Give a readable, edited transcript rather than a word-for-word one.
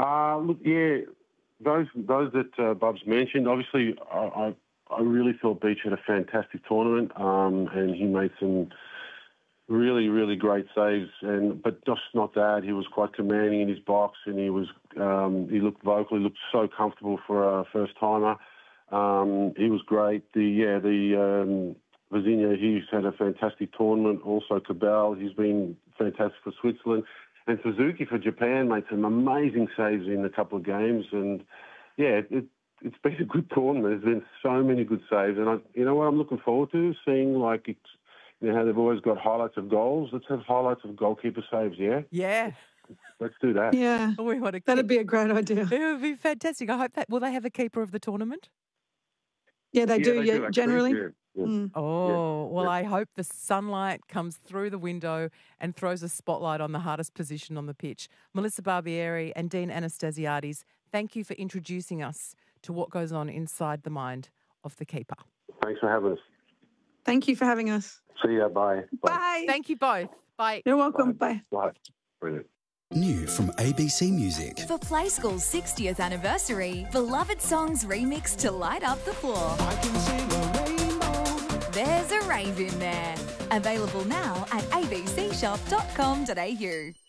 Look, yeah, those that Bubs mentioned, obviously I really thought Beach had a fantastic tournament, and he made some really, really great saves. But just not that, he was quite commanding in his box, and he looked vocal. He looked so comfortable for a first timer. He was great. Vizinha, he's had a fantastic tournament. Also Cabal, he's been fantastic for Switzerland. And Suzuki for Japan made some amazing saves in a couple of games. And yeah, it's been a good tournament. There's been so many good saves. And you know what I'm looking forward to? Seeing how they've always got highlights of goals. Let's have highlights of goalkeeper saves, yeah? Yeah. Let's do that. Yeah. That'd be a great idea. It would be fantastic. I hope that. Will they have a keeper of the tournament? Yeah, they do, actually, generally. Yeah. Oh, well, I hope the sunlight comes through the window and throws a spotlight on the hardest position on the pitch. Melissa Barbieri and Dean Anastasiades, thank you for introducing us to what goes on inside the mind of the keeper. Thanks for having us. Thank you for having us. See ya. Bye. Bye. Thank you both. Bye. You're welcome. Bye. Bye. Brilliant. New from ABC Music. For Play School's 60th anniversary, beloved songs remixed to light up the floor. I can sing a rainbow. There's a rave in there. Available now at abcshop.com.au.